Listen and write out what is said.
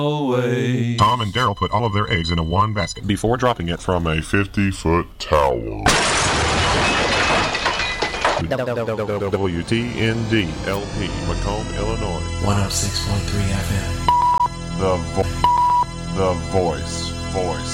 away. Tom and Daryl put all of their eggs in one basket before dropping it from a 50-foot tower. WTND LP, Macomb, Illinois. 106.3 FM. The voice.